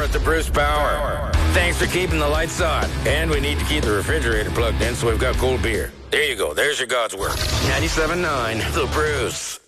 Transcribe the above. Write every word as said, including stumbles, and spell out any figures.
at the Bruce Power. Thanks for keeping the lights on. And we need to keep the refrigerator plugged in so we've got cold beer. There you go. There's your God's work. ninety-seven point nine, The Bruce.